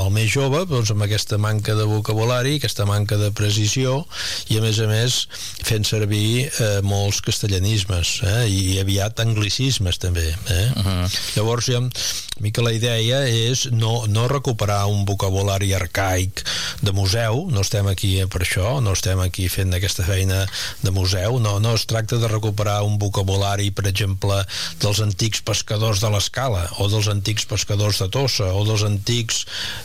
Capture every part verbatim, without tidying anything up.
el més jove, doncs, amb aquesta manca de vocabulari, aquesta manca de precisió, i a més a més fent servir eh, molts castellanismes, eh, i aviat anglicismes també, eh? Uh-huh. Llavors ja, a mi que la idea és no, no recuperar un vocabulari arcaic de museu, no estem aquí per això, no estem aquí fent aquesta feina de museu, no, no es tracta de recuperar un vocabulari, per exemple, dels antics pescadors de l'Escala, o dels antics pescadors de Tossa, o dels antics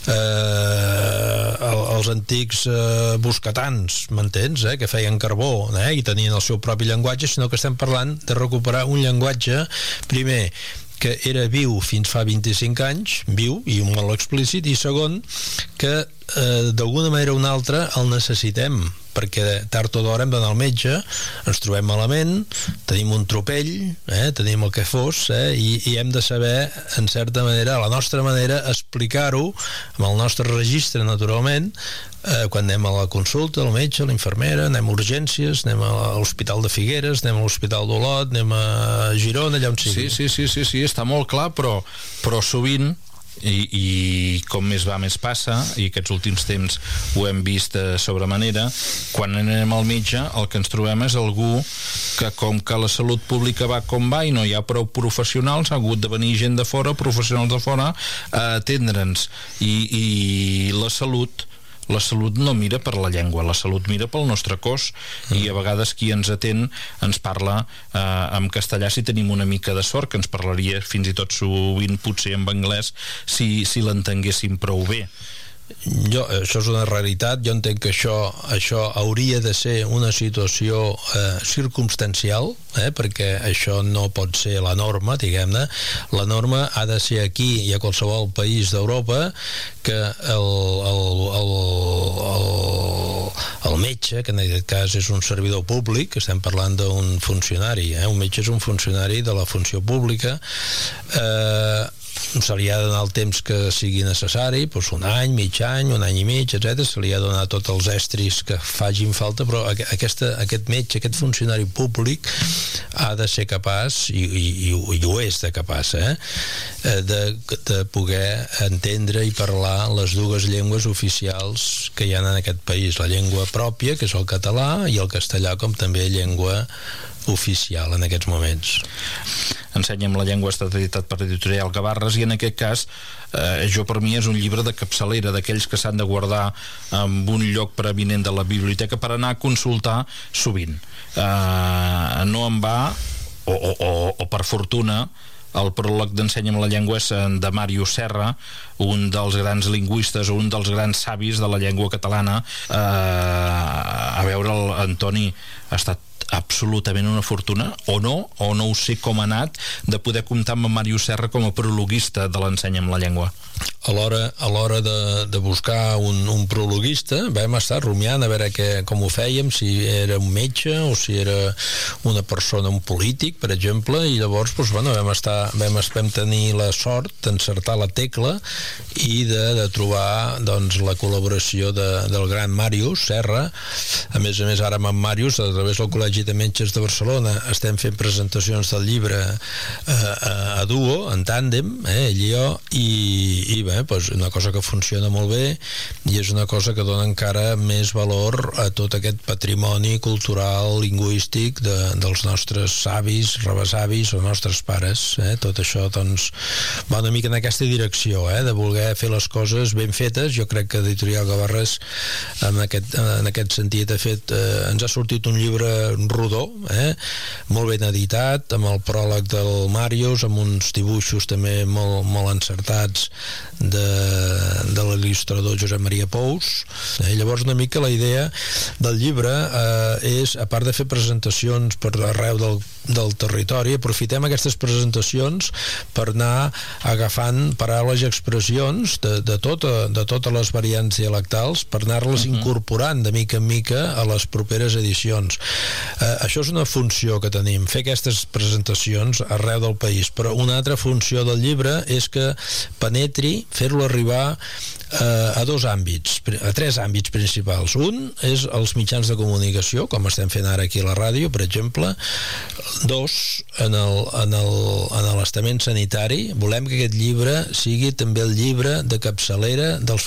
eh, els antics eh, boscatans, m'entens, eh, que feien carbó, eh, i tenien el seu propi llenguatge, sinó que estem parlant de recuperar un llenguatge, primer, que era viu fins fa vint-i-cinc anys, viu i molt explícit, i segon, que eh, d'alguna manera o una altra el necessitem, perquè tard o d'hora hem d'anar al metge, ens trobem malament, tenim un tropell, eh, tenim el que fos, eh, i, i hem de saber, en certa manera, a la nostra manera, explicar-ho amb el nostre registre, naturalment, eh, quan anem a la consulta, al metge, a l'infermera, anem a urgències, anem a l'Hospital de Figueres, anem a l'Hospital d'Olot, anem a Girona, allà on sigui. Sí, sí, sí, sí, sí, està molt clar, però, però sovint I, i com més va més passa, i aquests últims temps ho hem vist de sobremanera, quan anem al metge el que ens trobem és algú que, com que la salut pública va com va i no hi ha prou professionals, ha hagut de venir gent de fora, professionals de fora, a atendre'ns, i, i la salut la salut no mira per la llengua, la salut mira pel nostre cos, mm. i a vegades qui ens atén ens parla eh, en castellà, si tenim una mica de sort, que ens parlaria fins i tot sovint potser en anglès si, si l'entenguéssim prou bé. Jo, això és una realitat, jo entenc que això, això hauria de ser una situació eh, circumstancial, eh, perquè això no pot ser la norma, diguem-ne. La norma ha de ser aquí i a qualsevol país d'Europa que el, el, el, el, el metge, que en aquest cas és un servidor públic, estem parlant d'un funcionari, eh, un metge és un funcionari de la funció pública, eh, se li ha de donar el temps que sigui necessari, doncs un any, mig any, un any i mig, etcètera. Se li ha de donar tots els estris que facin falta, però aquesta, aquest metge, aquest funcionari públic ha de ser capaç, i, i, i, i ho és de capaç, eh, de, de poder entendre i parlar les dues llengües oficials que hi ha en aquest país, la llengua pròpia, que és el català, i el castellà com també llengua oficial en aquests moments. Ensenya'm la llengua està editat per Editorial Gavarres, i en aquest cas eh, jo per mi és un llibre de capçalera, d'aquells que s'han de guardar en un lloc preeminent de la biblioteca per anar a consultar sovint. Eh, no en va, o, o, o, o per fortuna, el pròleg d'Ensenya'm la llengua és de Màrius Serra, un dels grans lingüistes, un dels grans savis de la llengua catalana. Eh, a veure, el Antoni ha estat absolutament una fortuna, o no, o no ho sé com ha anat, de poder comptar amb Màrius Serra com a prologuista de l'Ensenya'm la llengua. A l'hora, a l'hora de, de buscar un, un prologuista vam estar rumiant a veure que, com ho fèiem, si era un metge o si era una persona, un polític, per exemple, i llavors doncs, bueno, vam, estar, vam, vam tenir la sort d'encertar la tecla i de, de trobar doncs, la col·laboració de, del gran Màrius Serra. A més a més, ara amb en Màrius, a través del Col·legi de Metges de Barcelona, estem fent presentacions del llibre eh, a, a duo, en tàndem, eh, ell i jo, i, i bé, doncs una cosa que funciona molt bé, i és una cosa que dona encara més valor a tot aquest patrimoni cultural, lingüístic de, dels nostres savis, rebesavis o nostres pares, eh? Tot això doncs va una mica en aquesta direcció, eh? De voler fer les coses ben fetes. Jo crec que Editorial Gavarres en aquest, en aquest sentit ha fet, eh, ens ha sortit un llibre rodó, eh? Molt ben editat, amb el pròleg del Màrius, amb uns dibuixos també molt, molt encertats de, de l'il·lustrador Josep Maria Pous. Eh? Llavors una mica la idea del llibre eh, és, a part de fer presentacions per arreu del, del territori, aprofitem aquestes presentacions per anar agafant paraules i expressions de, de, tota, de totes les variants dialectals, per anar-les uh-huh. incorporant de mica en mica a les properes edicions. Eh, això és una funció que tenim, fer aquestes presentacions arreu del país, però una altra funció del llibre és que penetri, fer-lo arribar eh, a dos àmbits, a tres àmbits principals. Un és els mitjans de comunicació, com estem fent ara aquí a la ràdio, per exemple. Dos, en el, en el, en l'estament sanitari. Volem que aquest llibre sigui també el llibre de capçalera dels